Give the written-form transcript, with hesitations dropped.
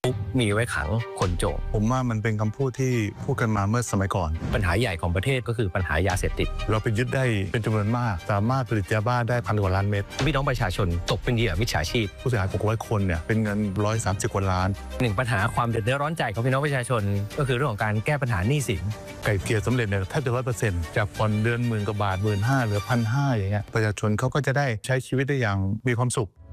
คุกมีไว้ขังคนโจรผมว่ามันเป็นคำพูดที่พูดกันมาเมื่อสมัยก่อนปัญหาใหญ่ของประเทศก็คือปัญหายาเสพติดเราไปยึดได้เป็นจำนวนมากสามารถผลิตยาบ้าได้1,000 กว่าล้านเม็ดพี่น้องประชาชนตกเป็นเหยื่อมิจฉาชีพผู้เสียหาย600 คนเนี่ยเป็นเงิน130 กว่าล้านหนึ่งปัญหาความเดือดร้อนใจของพี่น้องประชาชนก็คือเรื่องของการแก้ปัญหาหนี้สินไก่เกลี่ยสำเร็จเนี่ยแทบจะ100%จากผ่อนเดือน10,000 กว่าบาท15,000เหลือ1,500อย่างเงี้ยประชาชนเขาก็จะได้ใช้ชีวิตได้อย่างมีความสุข